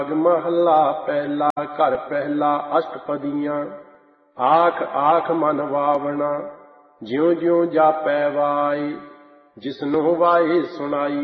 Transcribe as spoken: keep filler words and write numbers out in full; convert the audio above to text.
महला पहला घर पहला अष्टपदियां। आख आख मन वावना, ज्यों ज्यों जापै वाई, जिसनो वाई सुनाई।